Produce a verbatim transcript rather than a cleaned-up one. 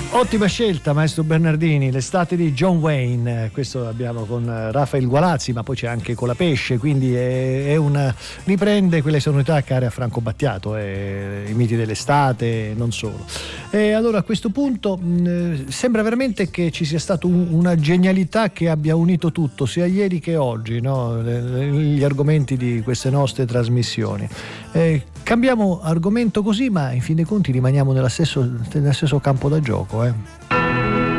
Ottima scelta, maestro Bernardini, l'estate di John Wayne, questo abbiamo con Rafael Gualazzi, ma poi c'è anche Colapesce, quindi è, è una, riprende quelle sonorità care a Franco Battiato, è, i miti dell'estate, non solo. E allora a questo punto mh, sembra veramente che ci sia stata un, una genialità che abbia unito tutto, sia ieri che oggi, no? le, le, gli argomenti di queste nostre trasmissioni. Eh, cambiamo argomento così, ma in fin dei conti rimaniamo nello stesso, nello stesso campo da gioco. Eh.